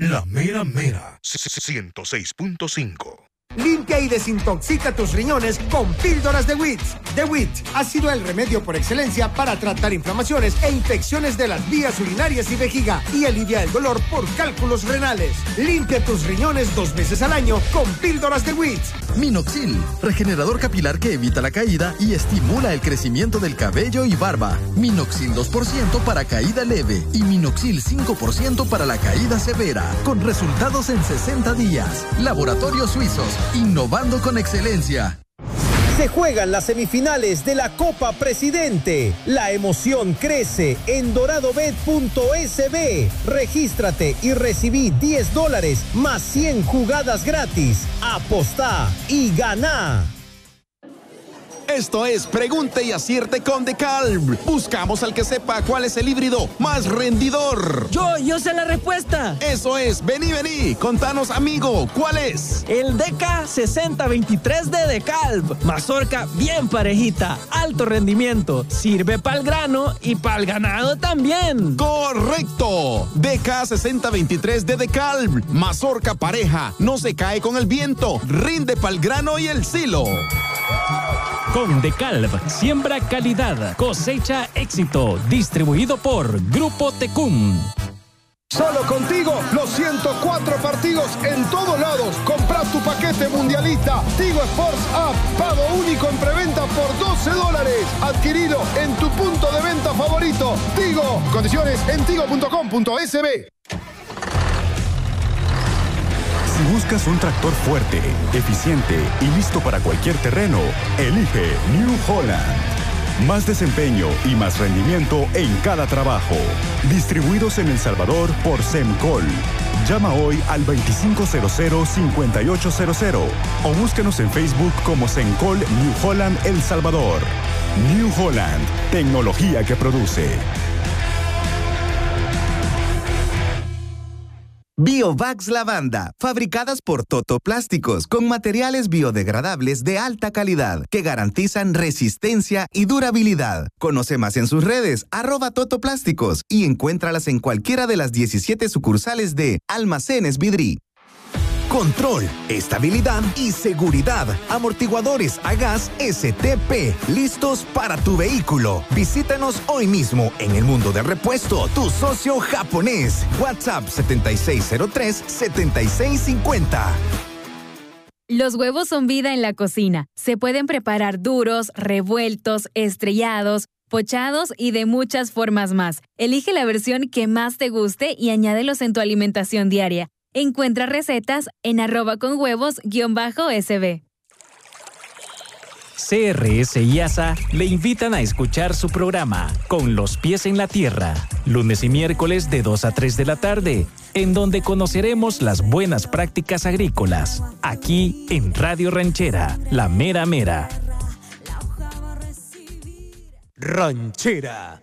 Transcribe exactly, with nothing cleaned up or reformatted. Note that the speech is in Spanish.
La Mera Mera, ciento seis punto cinco. Limpia y desintoxica tus riñones con píldoras de W I T. The W I T ha sido el remedio por excelencia para tratar inflamaciones e infecciones de las vías urinarias y vejiga y alivia el dolor por cálculos renales. Limpia tus riñones dos veces al año con píldoras de W I T. Minoxil, regenerador capilar que evita la caída y estimula el crecimiento del cabello y barba. Minoxil dos por ciento para caída leve y Minoxil cinco por ciento para la caída severa, con resultados en sesenta días. Laboratorios Suizos, innovando con excelencia. Se juegan las semifinales de la Copa Presidente. La emoción crece en doradobet punto es be. Regístrate y recibí diez dólares más cien jugadas gratis. Apostá y ganá. Esto es Pregunte y Acierte con DeKalb. Buscamos al que sepa cuál es el híbrido más rendidor. Yo, yo sé la respuesta. Eso es, vení, vení. Contanos, amigo, ¿cuál es? El D K sesenta veintitrés de DeKalb. Mazorca bien parejita, alto rendimiento. Sirve para el grano y para el ganado también. ¡Correcto! D K sesenta veintitrés de DeKalb. Mazorca pareja, no se cae con el viento, rinde para el grano y el silo. Con DeKalb, siembra calidad, cosecha éxito. Distribuido por Grupo Tecum. Solo contigo, los ciento cuatro partidos en todos lados. Compra tu paquete mundialista. Tigo Sports App. Pago único en preventa por doce dólares. Adquirilo en tu punto de venta favorito. Tigo. Condiciones en tigo punto com punto es be. Si buscas un tractor fuerte, eficiente y listo para cualquier terreno, elige New Holland. Más desempeño y más rendimiento en cada trabajo. Distribuidos en El Salvador por Semcol. Llama hoy al veinticinco cero cero, cincuenta y ocho cero cero o búsquenos en Facebook como Semcol New Holland El Salvador. New Holland, tecnología que produce. Biovax Lavanda, fabricadas por Toto Plásticos con materiales biodegradables de alta calidad que garantizan resistencia y durabilidad. Conoce más en sus redes, arroba Toto Plásticos, y encuéntralas en cualquiera de las diecisiete sucursales de Almacenes Vidri. Control, estabilidad y seguridad. Amortiguadores a gas S T P, listos para tu vehículo. Visítanos hoy mismo en El Mundo del Repuesto, tu socio japonés. WhatsApp setenta y seis cero tres, setenta y seis cincuenta. Los huevos son vida en la cocina. Se pueden preparar duros, revueltos, estrellados, pochados y de muchas formas más. Elige la versión que más te guste y añádelos en tu alimentación diaria. Encuentra recetas en arroba con huevos guión bajo S B. C R S y A S A le invitan a escuchar su programa Con los pies en la tierra, lunes y miércoles de dos a tres de la tarde, en donde conoceremos las buenas prácticas agrícolas, aquí en Radio Ranchera, La Mera Mera. Ranchera,